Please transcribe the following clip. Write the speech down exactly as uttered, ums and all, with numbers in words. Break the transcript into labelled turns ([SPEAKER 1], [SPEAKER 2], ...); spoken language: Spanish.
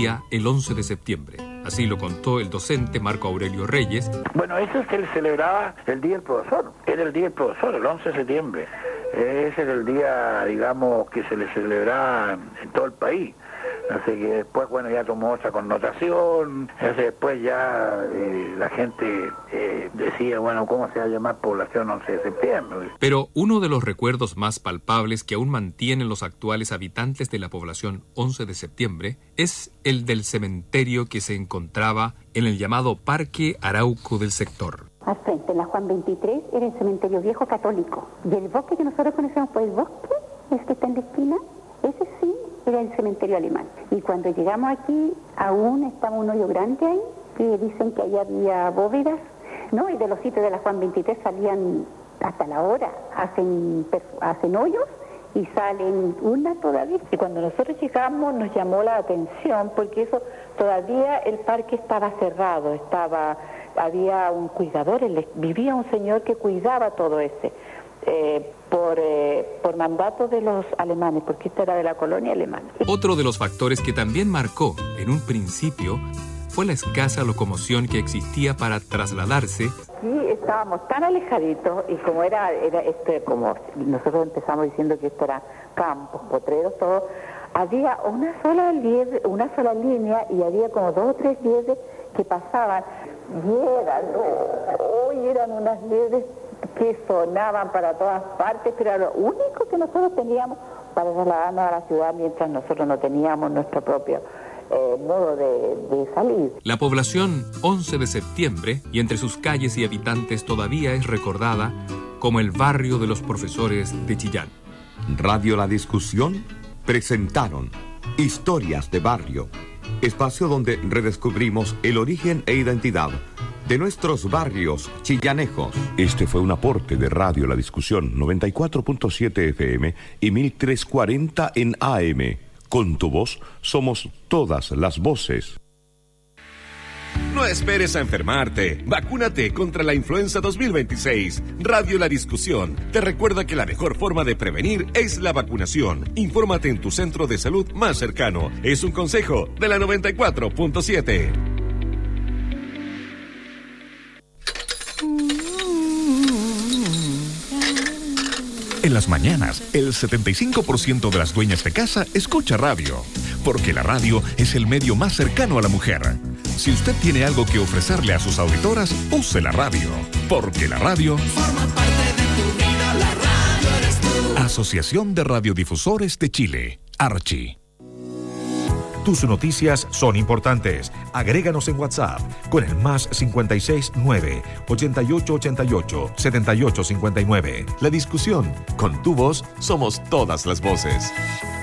[SPEAKER 1] día el once de septiembre. Así lo contó el docente Marco Aurelio Reyes.
[SPEAKER 2] Bueno, eso es que él celebraba el Día del Profesor. Era el Día del Profesor, el once de septiembre. Ese era el día, digamos, que se le celebraba en todo el país. Así que después, bueno, ya tomó otra connotación. Así después ya eh, la gente eh, decía, bueno, ¿cómo se va a llamar población once de septiembre?
[SPEAKER 1] Pero uno de los recuerdos más palpables que aún mantienen los actuales habitantes de la población once de septiembre es el del cementerio que se encontraba en el llamado Parque Arauco del sector.
[SPEAKER 3] Al frente, en la Juan veintitrés, era el cementerio viejo católico. Y el bosque que nosotros conocemos por el bosque, el que está en la esquina, ese sí era el cementerio alemán. Y cuando llegamos aquí, aún estaba un hoyo grande ahí, que dicen que allá había bóvedas, ¿no? Y de los sitios de la Juan veintitrés salían hasta la hora, hacen, hacen hoyos y salen una todavía. Y cuando nosotros llegamos nos llamó la atención, porque eso todavía el parque estaba cerrado, estaba... había un cuidador, vivía un señor que cuidaba todo ese, eh, por, eh, por mandato de los alemanes, porque esto era de la colonia alemana.
[SPEAKER 1] Otro de los factores que también marcó en un principio fue la escasa locomoción que existía para trasladarse.
[SPEAKER 3] Sí, estábamos tan alejaditos y como era, era este, como nosotros empezamos diciendo que esto era campos, potreros, todo, había una sola liebre, una sola línea y había como dos o tres liebres que pasaban. Y eran, oh, hoy eran unas liebres que sonaban para todas partes, pero era lo único que nosotros teníamos para trasladarnos a la ciudad mientras nosotros no teníamos nuestro propio eh, modo de, de salir.
[SPEAKER 1] La población once de septiembre y entre sus calles y habitantes todavía es recordada como el barrio de los profesores de Chillán.
[SPEAKER 4] Radio La Discusión presentaron Historias de Barrio, espacio donde redescubrimos el origen e identidad de nuestros barrios chillanejos.
[SPEAKER 5] Este fue un aporte de Radio La Discusión, noventa y cuatro punto siete F M y mil trescientos cuarenta en A M. Con tu voz somos todas las voces.
[SPEAKER 6] No esperes a enfermarte. Vacúnate contra la influenza dos mil veintiséis. Radio La Discusión te recuerda que la mejor forma de prevenir es la vacunación. Infórmate en tu centro de salud más cercano. Es un consejo de la noventa y cuatro punto siete.
[SPEAKER 7] En las mañanas, el setenta y cinco por ciento de las dueñas de casa escucha radio, porque la radio es el medio más cercano a la mujer. Si usted tiene algo que ofrecerle a sus auditoras, use la radio, porque la radio forma parte de tu vida, la radio eres tú. Asociación de Radiodifusores de Chile, Archi. Tus noticias son importantes. Agréganos en WhatsApp con el más cincuenta y seis nueve, ochenta y ocho ochenta y ocho, setenta y ocho cincuenta y nueve. La Discusión. Con tu voz somos todas las voces.